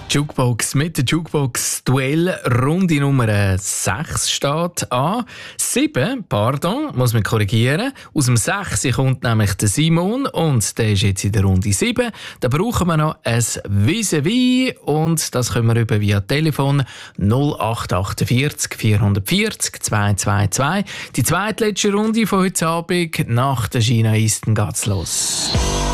Jukebox mit der Jukebox Duell Runde Nummer 6 steht an. 7, muss man korrigieren. Aus dem 6 kommt nämlich der Simon und der ist jetzt in der Runde 7. Da brauchen wir noch ein Vis-à-vis und das können wir über via Telefon 0848 440 222. Die zweitletzte Runde von heute Abend nach der China Eastern geht's los.